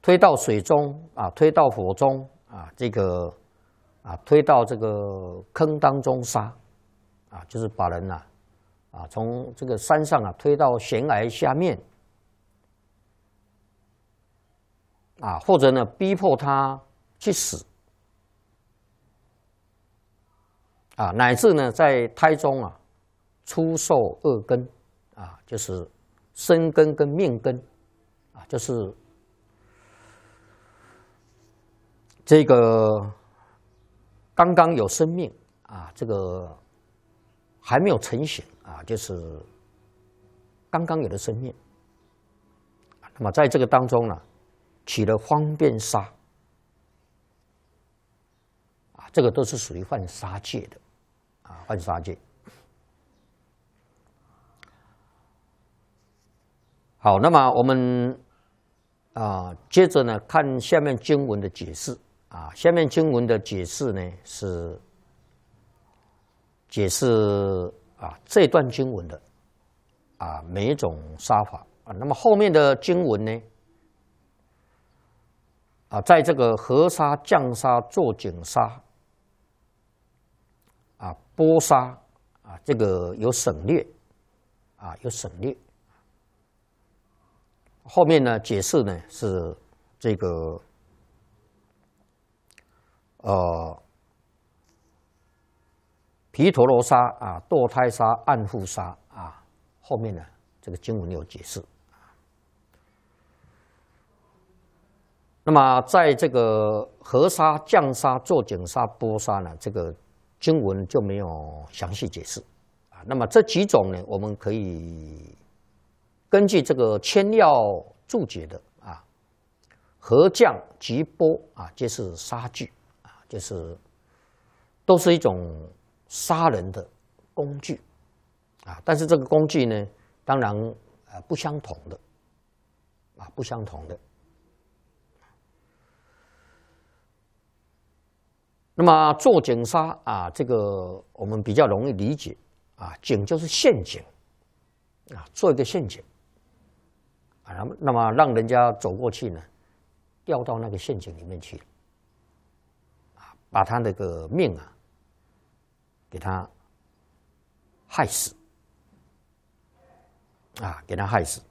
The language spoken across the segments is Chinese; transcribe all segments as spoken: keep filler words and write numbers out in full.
推到水中啊，推到火中啊，这个啊推到这个坑当中杀啊，就是把人呐啊从这个山上啊推到悬崖下面啊，或者呢逼迫他去死啊，乃至呢在胎中啊出受恶根啊，就是生根跟命根啊，就是这个刚刚有生命啊，这个还没有成型啊，就是刚刚有的生命。那么在这个当中呢，起了方便杀啊，这个都是属于犯杀戒的啊，犯杀戒。好，那么我们啊，接着呢看下面经文的解释啊，下面经文的解释呢是解释啊这段经文的啊每一种杀法啊，那么后面的经文呢啊，在这个合杀、降杀、坐井杀啊、剥杀啊，这个有省略啊，有省略。后面呢解释呢是这个呃毗陀罗杀啊、堕胎杀、暗妇杀啊，后面呢这个经文有解释。那么在这个合杀、降杀、坐井杀、剥杀呢，这个经文就没有详细解释啊。那么这几种呢，我们可以根据这个千要注解的啊，合降及剥啊，皆是杀具啊，就是都是一种杀人的工具啊。但是这个工具呢，当然呃不相同的啊，不相同的。那么坐井杀啊，这个我们比较容易理解啊，井就是陷阱啊，做一个陷阱啊，那么让人家走过去呢，掉到那个陷阱里面去啊，把他那个命啊给他害死啊，给他害死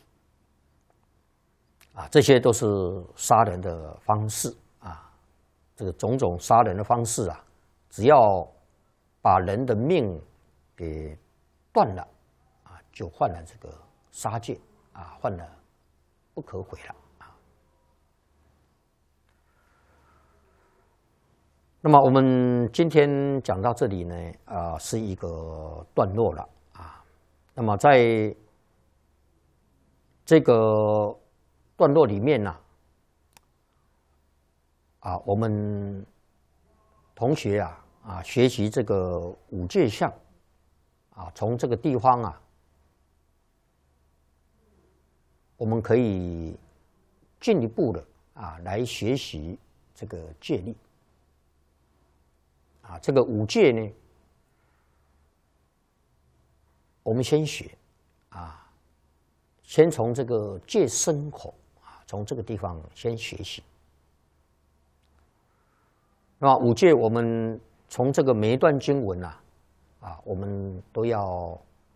啊，这些都是杀人的方式。这个种种杀人的方式啊，只要把人的命给断了啊，就犯了这个杀戒啊，犯了不可悔了啊。那么我们今天讲到这里呢，啊、呃，是一个段落了啊。那么在这个段落里面呢、啊。啊，我们同学啊啊学习这个五戒相啊，从这个地方啊，我们可以进一步的啊来学习这个戒律啊。这个五戒呢，我们先学啊，先从这个戒身口啊，从这个地方先学习。那么五戒，我们从这个每一段经文啊，啊，我们都要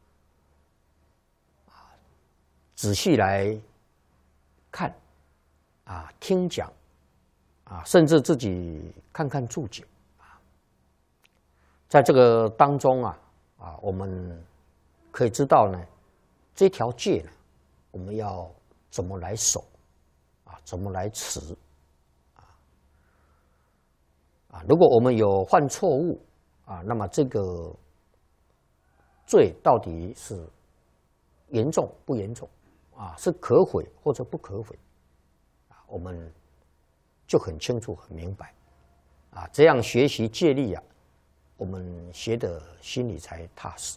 啊仔细来看啊，听讲啊，甚至自己看看注解啊，在这个当中啊啊，我们可以知道呢，这条戒呢，我们要怎么来守啊，怎么来持。啊，如果我们有犯错误啊，那么这个罪到底是严重不严重啊？是可悔或者不可悔啊？我们就很清楚、很明白啊。这样学习戒律啊，我们学的心里才踏实。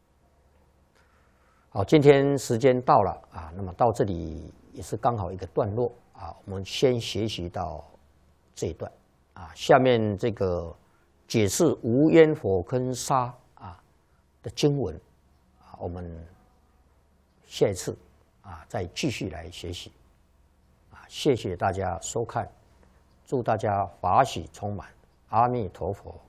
好，今天时间到了啊，那么到这里也是刚好一个段落啊。我们先学习到这一段。啊，下面这个解释无烟火坑杀啊的经文啊，我们下一次啊再继续来学习啊。 谢谢大家收看，祝大家法喜充满，阿弥陀佛。